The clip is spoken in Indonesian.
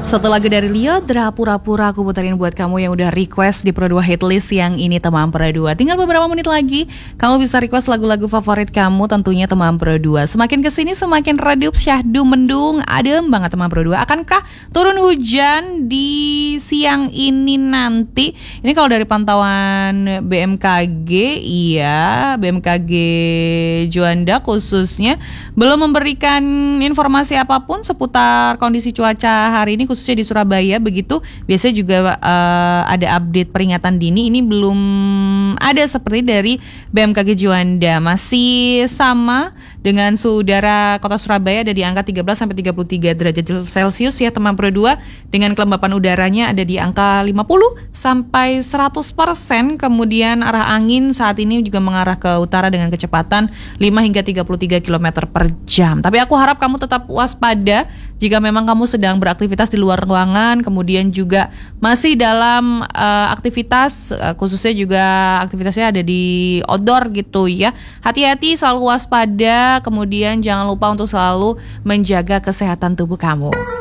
Satu lagu dari Lyodra, Pura-Pura aku puterin buat kamu yang udah request di Pro 2 Hitlist yang ini Teman Pro 2. Tinggal beberapa menit lagi, kamu bisa request lagu-lagu favorit kamu, tentunya Teman Pro 2. Semakin kesini semakin redup, syahdu, mendung, adem banget Teman Pro 2. Akankah turun hujan di siang ini nanti? Ini kalau dari pantauan BMKG, iya BMKG Juanda khususnya belum memberikan informasi apapun seputar kondisi cuaca hari ini, khususnya di Surabaya begitu. Biasanya juga ada update peringatan dini, ini belum ada seperti dari BMKG Juanda. Masih sama dengan suhu udara kota Surabaya ada di angka 13 sampai 33 derajat Celcius ya Teman Pro 2, dengan kelembapan udaranya ada di angka 50 sampai 100%. Kemudian arah angin saat ini juga mengarah ke utara dengan kecepatan 5 hingga 33 km per jam. Tapi aku harap kamu tetap waspada jika memang kamu sedang beraktivitas di luar ruangan, kemudian juga masih dalam aktivitas, khususnya juga aktivitasnya ada di outdoor gitu ya. Hati-hati, selalu waspada, kemudian jangan lupa untuk selalu menjaga kesehatan tubuh kamu.